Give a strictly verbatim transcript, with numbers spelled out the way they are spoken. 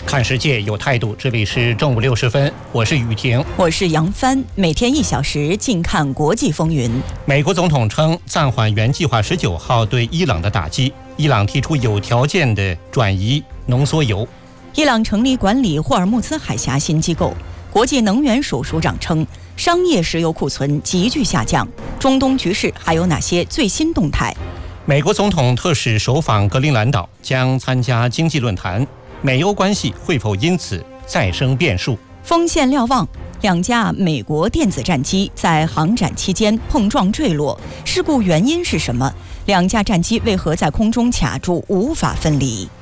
看世界有态度，这里是正午六十分，我是雨婷， 我是杨帆，每天一小时，尽看国际风云。 美国总统称暂缓原计划十九号对伊朗的打击，伊朗提出有条件的转移浓缩铀。 伊朗成立管理霍尔木兹海峡新机构。国际能源署署长称，商业石油库存急剧下降。中东局势还有哪些最新动态？ 美国总统特使首访格陵兰岛，将参加经济论坛。美欧关系会否因此再生变数？ 锋线瞭望，两架美国电子战机在航展期间碰撞坠落，事故原因是什么？两架战机为何在空中卡住，无法分离？